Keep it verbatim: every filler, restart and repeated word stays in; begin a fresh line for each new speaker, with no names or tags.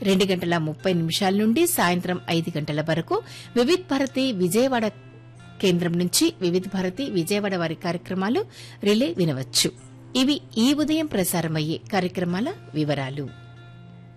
రెండు గంటల ముప్పై నిమిషాల నుండి సాయంత్రం ఐదు గంటల వరకు వివిధ్ భారతి విజయవాడ కేంద్రం నుంచి వివిధ భారతి విజయవాడ వారి కార్యక్రమాలు రిలే వినవచ్చు. ఇవి ఈ ఉదయం ప్రసారమయ్యే కార్యక్రమాల వివరాలు.